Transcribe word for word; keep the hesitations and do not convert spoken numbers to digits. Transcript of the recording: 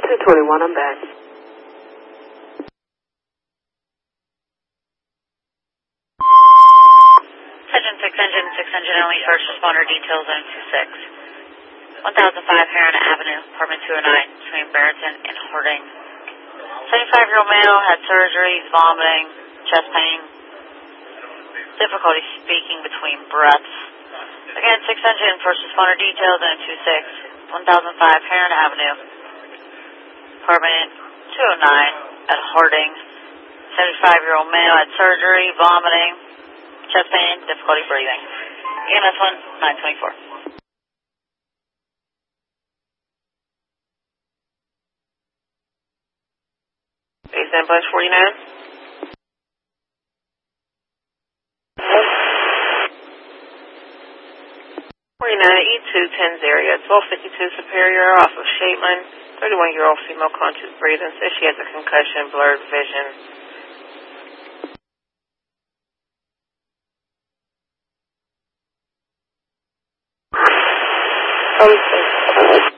two twenty-one, I'm back. Engine six engine, six engine only, first responder details zone two six. one thousand five Heron Avenue, apartment two oh nine, between Barrington and Harding. seventy-five-year-old male had surgery, vomiting, chest pain, difficulty speaking between breaths. Again, six engine, first responder details zone two six, one thousand five Heron Avenue, apartment two oh nine at Harding. seventy-five-year-old male had surgery, vomiting, chest pain, difficulty breathing. E M S one, nine twenty-four. Base ambulance forty-nine. forty-nine E two ten area, twelve fifty-two Superior off of Shaitland. thirty-one-year-old female conscious breathing. Says she has a concussion, blurred vision. Oh,